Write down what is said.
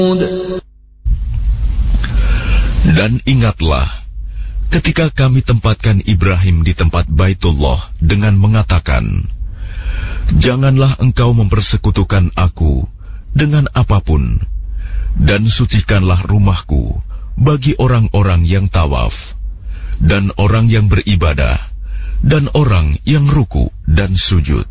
Dan ingatlah, ketika kami tempatkan Ibrahim di tempat Baitullah dengan mengatakan, janganlah engkau mempersekutukan aku dengan apapun, dan sucikanlah rumahku bagi orang-orang yang tawaf, dan orang yang beribadah, dan orang yang ruku dan sujud.